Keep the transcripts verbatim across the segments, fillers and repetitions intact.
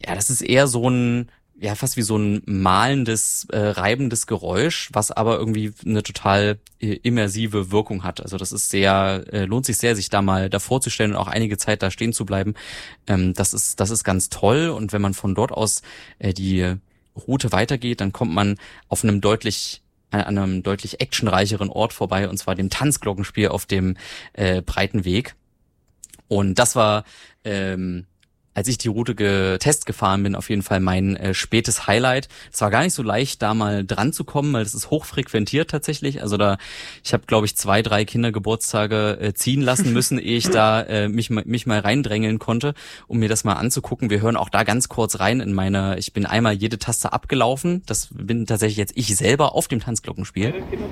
Ja, das ist eher so ein, ja, fast wie so ein malendes, äh, reibendes Geräusch, was aber irgendwie eine total äh, immersive Wirkung hat. Also das ist sehr, äh, lohnt sich sehr, sich da mal davor zu stellen und auch einige Zeit da stehen zu bleiben. Ähm, das ist, das ist ganz toll. Und wenn man von dort aus äh, die Route weitergeht, dann kommt man auf einem deutlich an einem deutlich actionreicheren Ort vorbei, und zwar dem Tanzglockenspiel auf dem äh, breiten Weg. Und das war, ähm, als ich die Route getest gefahren bin, auf jeden Fall mein äh, spätes Highlight. Es war gar nicht so leicht, da mal dran zu kommen, weil es ist hochfrequentiert tatsächlich. Also da, ich habe, glaube ich, zwei, drei Kindergeburtstage äh, ziehen lassen müssen, ehe ich da äh, mich, mich mal reindrängeln konnte, um mir das mal anzugucken. Wir hören auch da ganz kurz rein in meine, ich bin einmal jede Taste abgelaufen. Das bin tatsächlich jetzt ich selber auf dem Tanzglockenspiel.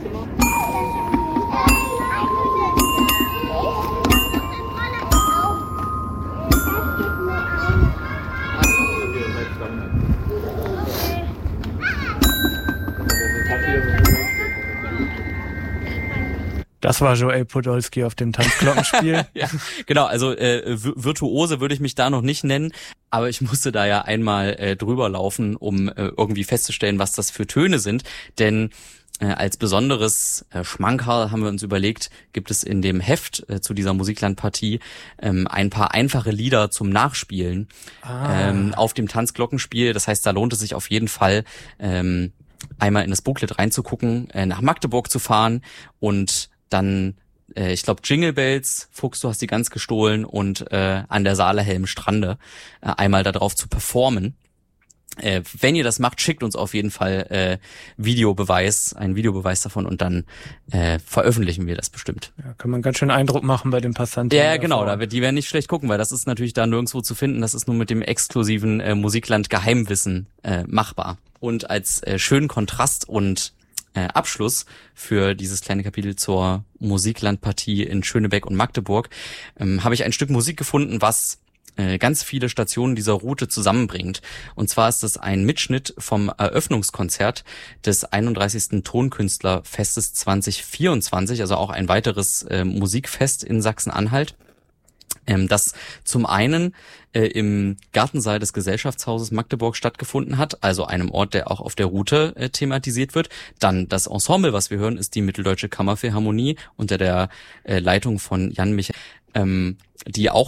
Das war Joel Podolski auf dem Tanzglockenspiel. Ja, genau, also äh, Virtuose würde ich mich da noch nicht nennen, aber ich musste da ja einmal äh, drüber laufen, um äh, irgendwie festzustellen, was das für Töne sind, denn äh, als besonderes äh, Schmankerl haben wir uns überlegt, gibt es in dem Heft äh, zu dieser Musiklandpartie ähm, ein paar einfache Lieder zum Nachspielen ah. ähm, auf dem Tanzglockenspiel. Das heißt, da lohnt es sich auf jeden Fall, ähm, einmal in das Booklet reinzugucken, äh, nach Magdeburg zu fahren und dann, äh, ich glaube, Jingle Bells, Fuchs, du hast die Gans gestohlen, und äh, an der Saalehelm Strande äh, einmal da drauf zu performen. Äh, wenn ihr das macht, schickt uns auf jeden Fall äh, Videobeweis, einen Videobeweis davon, und dann äh, veröffentlichen wir das bestimmt. Ja, kann man ganz schön Eindruck machen bei den Passanten. Ja, genau, da wird, die werden nicht schlecht gucken, weil das ist natürlich da nirgendwo zu finden. Das ist nur mit dem exklusiven äh, Musikland Geheimwissen äh, machbar. Und als äh, schönen Kontrast und Äh, Abschluss für dieses kleine Kapitel zur Musiklandpartie in Schönebeck und Magdeburg ähm, habe ich ein Stück Musik gefunden, was äh, ganz viele Stationen dieser Route zusammenbringt. Und zwar ist das ein Mitschnitt vom Eröffnungskonzert des einunddreißigsten Tonkünstlerfestes zwanzig vierundzwanzig, also auch ein weiteres äh, Musikfest in Sachsen-Anhalt. Ähm, das zum einen äh, im Gartensaal des Gesellschaftshauses Magdeburg stattgefunden hat, also einem Ort, der auch auf der Route äh, thematisiert wird. Dann das Ensemble, was wir hören, ist die Mitteldeutsche Kammerphilharmonie unter der äh, Leitung von Jan Michael, ähm, die auch